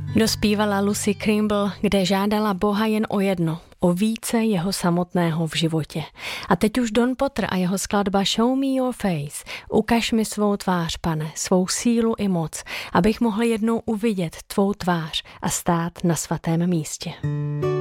Dospívala Lucy Crimble, kde žádala Boha jen o jedno, o více jeho samotného v životě. A teď už Don Potter a jeho skladba Show me your face. Ukaž mi svou tvář, Pane, svou sílu i moc, abych mohl jednou uvidět tvou tvář a stát na svatém místě.